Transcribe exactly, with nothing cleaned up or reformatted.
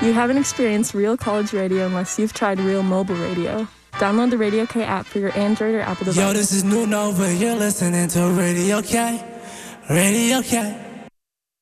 You haven't experienced real college radio unless you've tried real mobile radio. Download the Radio K app for your Android or Apple device. Yo, this is New Nova. You're listening to Radio K. Radio K.